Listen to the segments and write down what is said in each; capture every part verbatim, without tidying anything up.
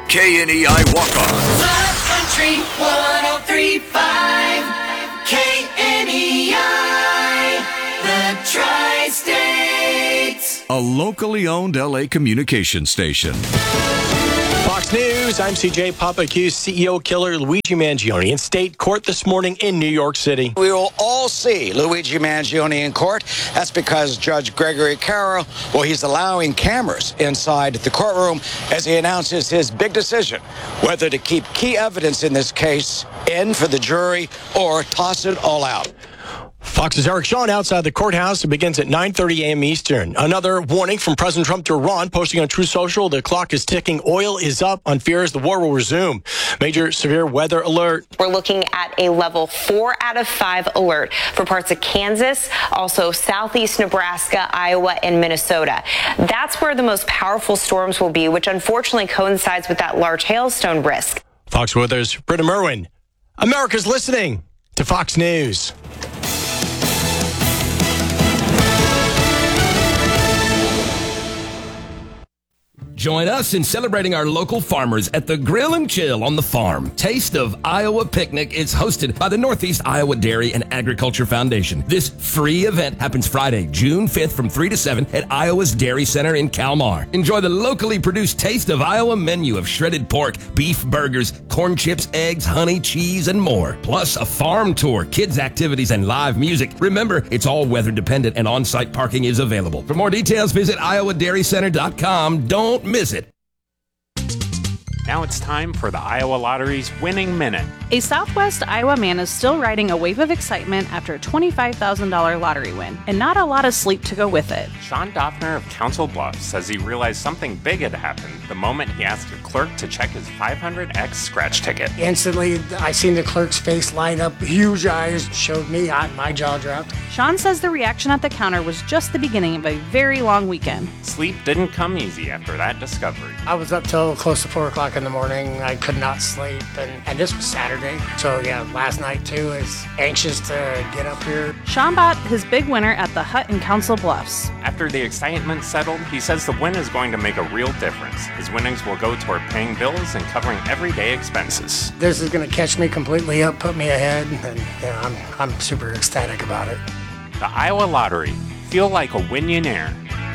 K N E I Walk-Ons. Love Country one oh three point five K N E I, the Tri-States. A locally owned L A communication station. Fox News, I'm C J. Papa accused C E O killer Luigi Mangione in state court this morning in New York City. We will all see Luigi Mangione in court. That's because Judge Gregory Carroll, well, he's allowing cameras inside the courtroom as he announces his big decision, whether to keep key evidence in this case in for the jury or toss it all out. Fox's Eric Shawn outside the courthouse. It begins at nine thirty a.m. Eastern. Another warning from President Trump to Iran, posting on Truth Social, the clock is ticking. Oil is up on fears the war will resume. Major severe weather alert. We're looking at a level four out of five alert for parts of Kansas, also southeast Nebraska, Iowa, and Minnesota. That's where the most powerful storms will be, which unfortunately coincides with that large hailstone risk. Fox Weather's Britta Merwin. America's listening to Fox News. Join us in celebrating our local farmers at the Grill and Chill on the Farm. Taste of Iowa Picnic is hosted by the Northeast Iowa Dairy and Agriculture Foundation. This free event happens Friday, June fifth from three to seven at Iowa's Dairy Center in Kalmar. Enjoy the locally produced Taste of Iowa menu of shredded pork, beef burgers, corn chips, eggs, honey, cheese, and more. Plus a farm tour, kids activities, and live music. Remember, it's all weather dependent and on-site parking is available. For more details, visit iowa dairy center dot com. Don't miss it. Now it's time for the Iowa Lottery's Winning Minute. A Southwest Iowa man is still riding a wave of excitement after a twenty-five thousand dollars lottery win, and not a lot of sleep to go with it. Sean Doffner of Council Bluffs says he realized something big had happened the moment he asked a clerk to check his five hundred X scratch ticket. Instantly, I seen the clerk's face light up, huge eyes showed me, I, my jaw dropped. Sean says the reaction at the counter was just the beginning of a very long weekend. Sleep didn't come easy after that discovery. I was up till close to four o'clock in the morning. I could not sleep, and, and this was Saturday. So yeah, last night too, is anxious to get up here. Sean bought his big winner at the Hut in Council Bluffs. After the excitement settled, he says the win is going to make a real difference. His winnings will go toward paying bills and covering everyday expenses. This is going to catch me completely up, put me ahead, and yeah, I'm I'm super ecstatic about it. The Iowa Lottery. Feel like a Winionaire.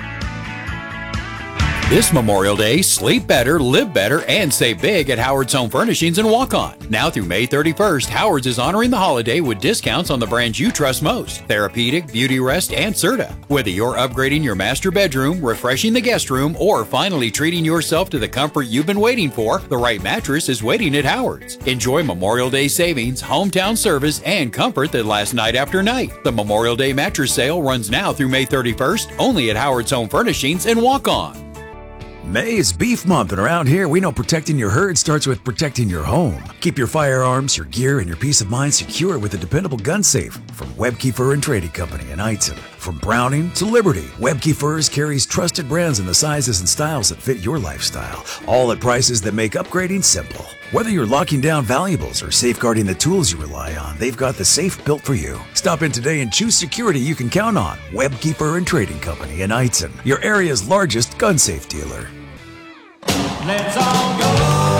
This Memorial Day, sleep better, live better, and save big at Howard's Home Furnishings in Walk-On. Now through May thirty-first, Howard's is honoring the holiday with discounts on the brands you trust most: Therapeutic, Beauty Rest, and Serta. Whether you're upgrading your master bedroom, refreshing the guest room, or finally treating yourself to the comfort you've been waiting for, the right mattress is waiting at Howard's. Enjoy Memorial Day savings, hometown service, and comfort that lasts night after night. The Memorial Day mattress sale runs now through May thirty-first, only at Howard's Home Furnishings in Walk-On. May is beef month, and around here, we know protecting your herd starts with protecting your home. Keep your firearms, your gear, and your peace of mind secure with a dependable gun safe from Webke Fur and Trading Company in Eitzen. From Browning to Liberty, Webke Furs carries trusted brands in the sizes and styles that fit your lifestyle, all at prices that make upgrading simple. Whether you're locking down valuables or safeguarding the tools you rely on, they've got the safe built for you. Stop in today and choose security you can count on. Webke Fur and Trading Company in Eitzen, your area's largest gun safe dealer. Let's all go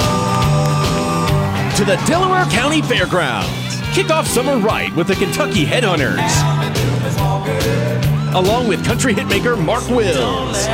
to the Delaware County Fairgrounds. Kick off summer right with the Kentucky Headhunters, along with country hitmaker Mark Wills.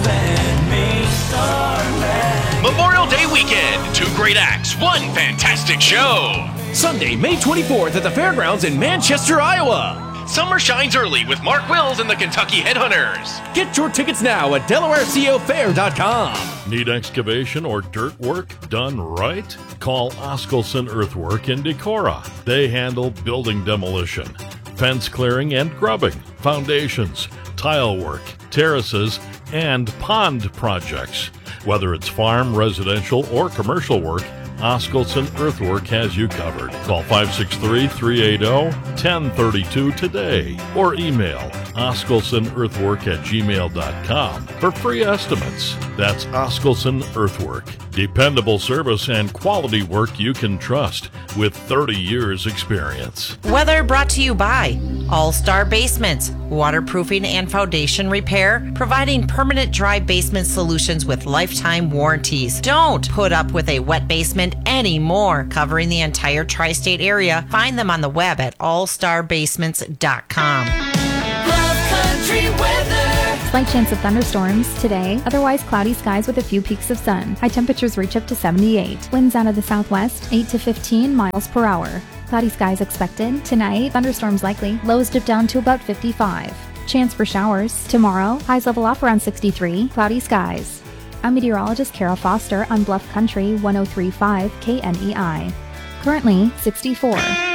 Memorial Day weekend, two great acts, one fantastic show. Sunday, May twenty-fourth at the Fairgrounds in Manchester, Iowa. Summer shines early with Mark Wills and the Kentucky Headhunters. Get your tickets now at delaware co fair dot com. Need excavation or dirt work done right? Call Oskelson Earthwork in Decorah. They handle building demolition, fence clearing and grubbing, foundations, tile work, terraces, and pond projects. Whether it's farm, residential, or commercial work, Oskelson Earthwork has you covered. Call five six three, three eight zero, one zero three two today or email Oskelson Earthwork at gmail dot com for free estimates. That's Oskelson Earthwork. Dependable service and quality work you can trust with thirty years experience. Weather brought to you by All-Star Basements, waterproofing and foundation repair, providing permanent dry basement solutions with lifetime warranties. Don't put up with a wet basement anymore. Covering the entire tri-state area, find them on the web at all star basements dot com. Love Country weather. Slight chance of thunderstorms today, otherwise cloudy skies with a few peaks of sun. High temperatures reach up to seventy-eight. Winds out of the southwest, eight to fifteen miles per hour. Cloudy skies expected. Tonight, thunderstorms likely. Lows dip down to about fifty-five. Chance for showers. Tomorrow, highs level off around sixty-three. Cloudy skies. I'm meteorologist Kara Foster on Bluff Country one oh three point five K N E I. Currently, sixty-four.